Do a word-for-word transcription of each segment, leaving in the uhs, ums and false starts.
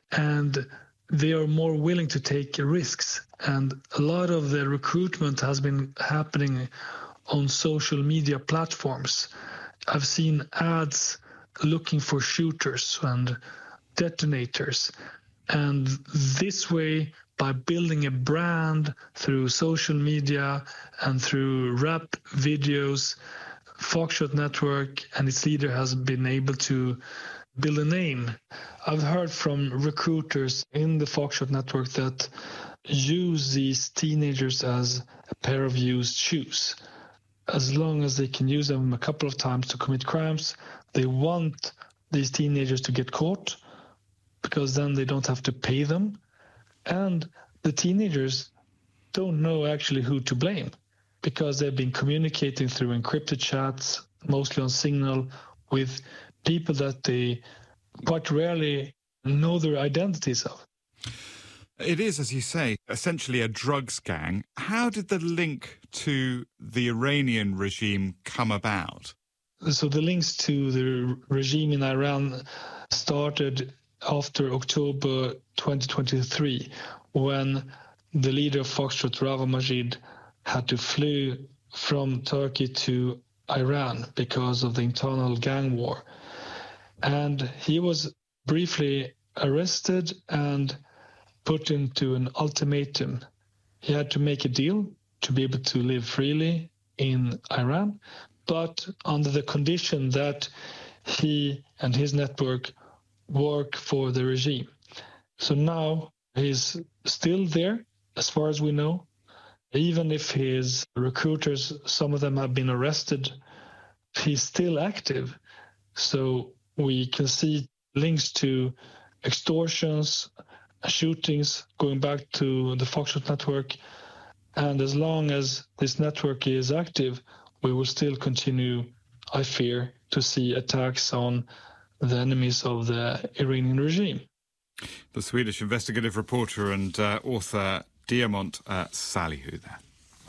and they are more willing to take risks. And a lot of the recruitment has been happening on social media platforms. I've seen ads looking for shooters and detonators. And this way, by building a brand through social media and through rap videos, Foxtrot Network and its leader has been able to build a name. I've heard from recruiters in the Foxtrot Network that use these teenagers as a pair of used shoes. As long as they can use them a couple of times to commit crimes, they want these teenagers to get caught, because then they don't have to pay them. And the teenagers don't know actually who to blame, because they've been communicating through encrypted chats, mostly on Signal, with people that they quite rarely know their identities of. It is, as you say, essentially a drugs gang. How did the link to the Iranian regime come about? So the links to the regime in Iran started after October twenty twenty-three, when the leader of Foxtrot, Rawa Majid, had to flee from Turkey to Iran because of the internal gang war. And he was briefly arrested and put into an ultimatum. He had to make a deal to be able to live freely in Iran, but under the condition that he and his network work for the regime. So now he's still there, as far as we know. Even if his recruiters, some of them have been arrested, he's still active. So we can see links to extortions, shootings going back to the Foxtrot Network. And as long as this network is active, we will still continue, I fear, to see attacks on the enemies of the Iranian regime. The Swedish investigative reporter and uh, author Diamant uh, Salihu there.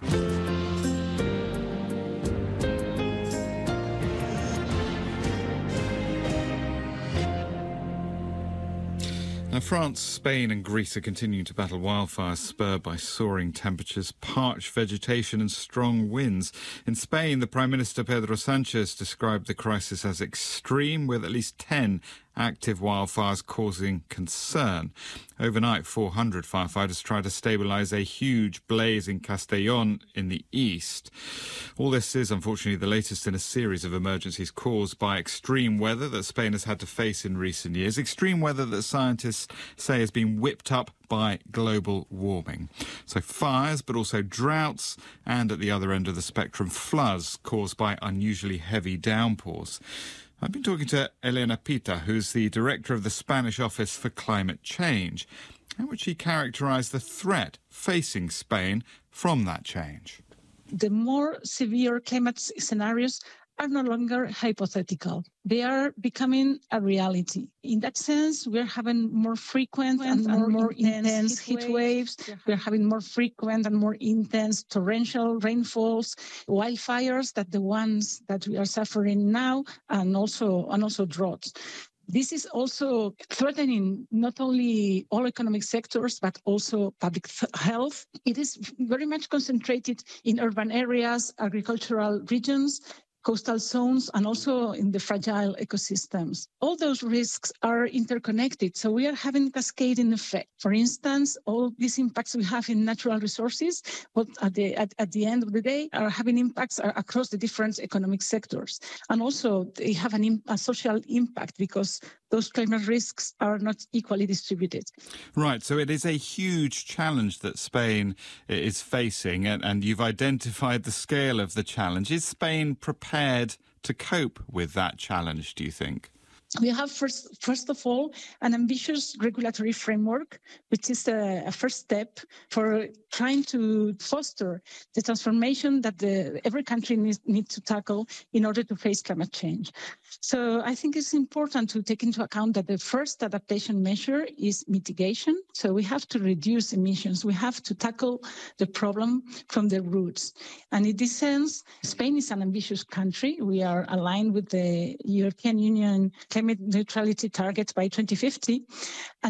Now, France, Spain and Greece are continuing to battle wildfires spurred by soaring temperatures, parched vegetation and strong winds. In Spain, the Prime Minister Pedro Sanchez described the crisis as extreme, with at least ten active wildfires causing concern. Overnight, four hundred firefighters tried to stabilise a huge blaze in Castellón in the east. All this is, unfortunately, the latest in a series of emergencies caused by extreme weather that Spain has had to face in recent years. Extreme weather that scientists say has been whipped up by global warming. So fires, but also droughts, and at the other end of the spectrum, floods caused by unusually heavy downpours. I've been talking to Elena Pita, who's the director of the Spanish Office for Climate Change. How would she characterise the threat facing Spain from that change? The more severe climate scenarios are no longer hypothetical. They are becoming a reality. In that sense, we're having more frequent and, and more, more intense heat waves. waves. We're having more frequent and more intense torrential rainfalls, wildfires, that the ones that we are suffering now, and also and also droughts. This is also threatening not only all economic sectors, but also public health. It is very much concentrated in urban areas, agricultural regions, coastal zones, and also in the fragile ecosystems. All those risks are interconnected, so we are having cascading effect. For instance, all these impacts we have in natural resources, but at the at, at the end of the day, are having impacts across the different economic sectors. And also they have an, a social impact, because those climate risks are not equally distributed. Right, so it is a huge challenge that Spain is facing, and, and you've identified the scale of the challenge. Is Spain prepared to cope with that challenge, do you think? We have, first, first of all, an ambitious regulatory framework, which is a, a first step for trying to foster the transformation that the, every country needs, needs to tackle in order to face climate change. So I think it's important to take into account that the first adaptation measure is mitigation. So we have to reduce emissions. We have to tackle the problem from the roots. And in this sense, Spain is an ambitious country. We are aligned with the European Union climate neutrality targets by twenty fifty. And